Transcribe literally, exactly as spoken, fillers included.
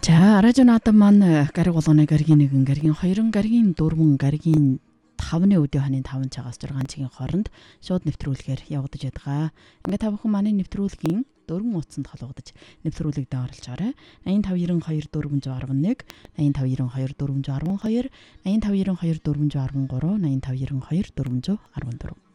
За радио наадам маань гариг болгоны гаригийн нэгэн, гаригийн хоёрын, гаригийн дөрвөн, гаригийн тавны өдөө хонын таван цагаас зургаан цагийн хооронд шууд нэвтрүүлгээр явагдаж байдаг. Ингээ та бүхэн манай нэвтрүүлгийн дөрвөн утсанд холбогдож нэвтрүүлэгт оролцоорой. найман тав ерөн хоёр дөрвөн зуун арван нэг, найман тав ерөн хоёр дөрвөн зуун арван хоёр, найман тав ерөн хоёр дөрвөн зуун арван гурав, найман тав ерөн хоёр дөрвөн зуун арван дөрвөн.